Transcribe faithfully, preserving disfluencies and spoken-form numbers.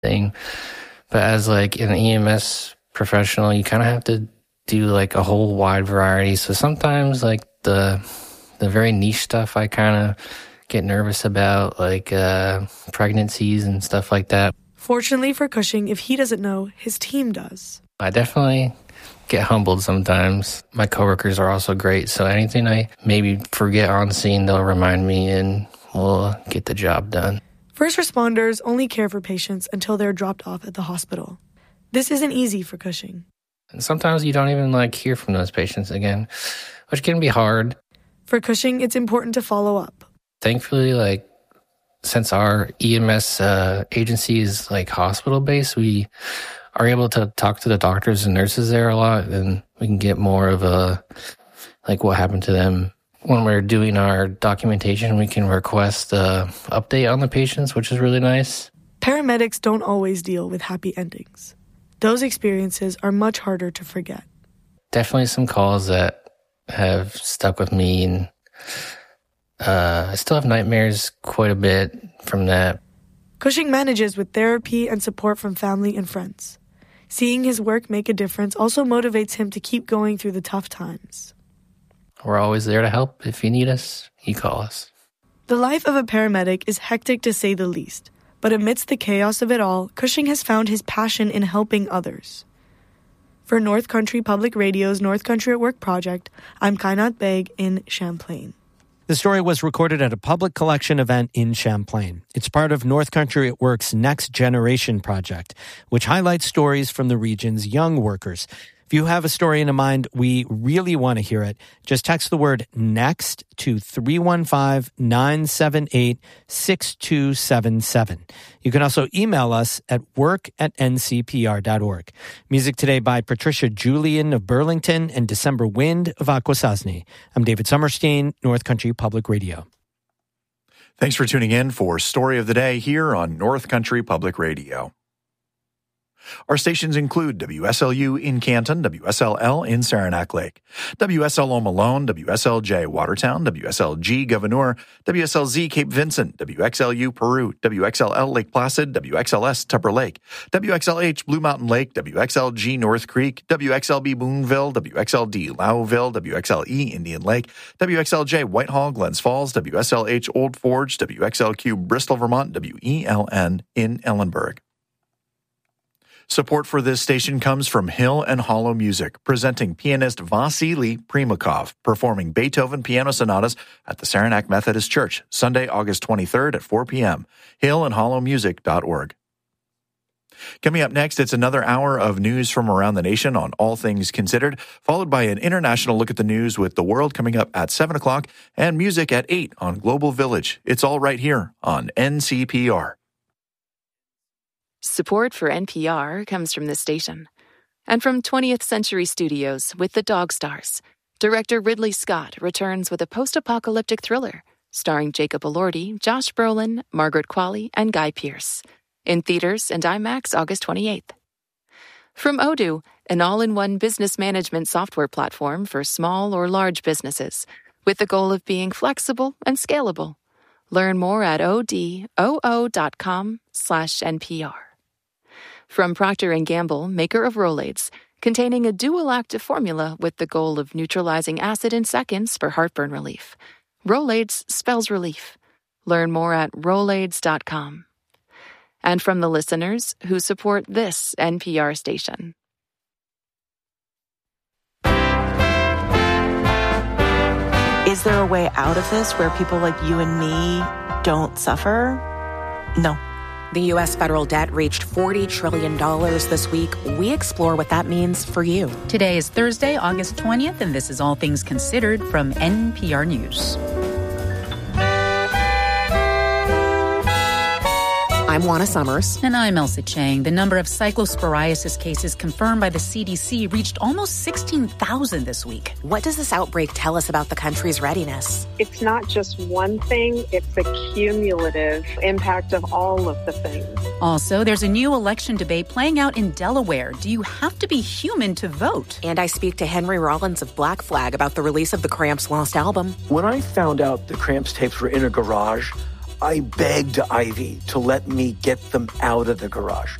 thing. But as like an E M S professional, you kind of have to do like a whole wide variety. So sometimes like the the very niche stuff I kind of get nervous about, like uh, pregnancies and stuff like that. Fortunately for Cushing, if he doesn't know, his team does. I definitely get humbled sometimes. My coworkers are also great, so anything I maybe forget on scene, they'll remind me and we'll get the job done. First responders only care for patients until they're dropped off at the hospital. This isn't easy for Cushing. And sometimes you don't even like hear from those patients again, which can be hard. For Cushing, it's important to follow up. Thankfully, like, since our E M S uh, agency is like hospital-based, we are able to talk to the doctors and nurses there a lot, and we can get more of a, like, what happened to them. When we're doing our documentation, we can request an update on the patients, which is really nice. Paramedics don't always deal with happy endings. Those experiences are much harder to forget. Definitely some calls that have stuck with me, and uh, I still have nightmares quite a bit from that. Cushing manages with therapy and support from family and friends. Seeing his work make a difference also motivates him to keep going through the tough times. We're always there to help. If you need us, you call us. The life of a paramedic is hectic to say the least, but amidst the chaos of it all, Cushing has found his passion in helping others. For North Country Public Radio's North Country at Work project, I'm Kainat Beg in Champlain. The story was recorded at a public collection event in Champlain. It's part of North Country at Work's Next Generation project, which highlights stories from the region's young workers. If you have a story in mind, we really want to hear it. Just text the word NEXT to three one five, nine seven eight, six two seven seven. You can also email us at work at n c p r dot org. Music today by Patricia Julian of Burlington and December Wind of Akwesasne. I'm David Summerstein, North Country Public Radio. Thanks for tuning in for Story of the Day here on North Country Public Radio. Our stations include W S L U in Canton, W S L L in Saranac Lake, W S L O Malone, W S L J Watertown, W S L G Gouverneur, W S L Z Cape Vincent, W X L U Peru, W X L L Lake Placid, W X L S Tupper Lake, W X L H Blue Mountain Lake, W X L G North Creek, W X L B Boonville, W X L D Lowville, W X L E Indian Lake, W X L J Whitehall, Glens Falls, W S L H Old Forge, W X L Q Bristol, Vermont, W E L N in Ellenburg. Support for this station comes from Hill and Hollow Music, presenting pianist Vasily Primakov, performing Beethoven piano sonatas at the Saranac Methodist Church, Sunday, August twenty-third at four p.m. hill and hollow music dot org. Coming up next, it's another hour of news from around the nation on All Things Considered, followed by an international look at the news with the world coming up at seven o'clock and music at eight on Global Village. It's all right here on N C P R. Support for N P R comes from this station and from twentieth Century Studios with The Dog Stars. Director Ridley Scott returns with a post-apocalyptic thriller starring Jacob Elordi, Josh Brolin, Margaret Qualley, and Guy Pearce. In theaters and IMAX August twenty-eighth. From Odoo, an all-in-one business management software platform for small or large businesses with the goal of being flexible and scalable. Learn more at odoo dot com slash N P R. From Procter and Gamble, maker of Rolaids, containing a dual-active formula with the goal of neutralizing acid in seconds for heartburn relief. Rolaids spells relief. Learn more at rolaids dot com. And from the listeners who support this N P R station. Is there a way out of this where people like you and me don't suffer? No. The U S federal debt reached forty trillion dollars this week. We explore what that means for you. Today is Thursday, August twentieth, and this is All Things Considered from N P R News. I'm Juana Summers. And I'm Elsa Chang. The number of cyclosporiasis cases confirmed by the C D C reached almost sixteen thousand this week. What does this outbreak tell us about the country's readiness? It's not just one thing, it's the cumulative impact of all of the things. Also, there's a new election debate playing out in Delaware. Do you have to be human to vote? And I speak to Henry Rollins of Black Flag about the release of the Cramps' lost album. When I found out the Cramps tapes were in a garage, I begged Ivy to let me get them out of the garage.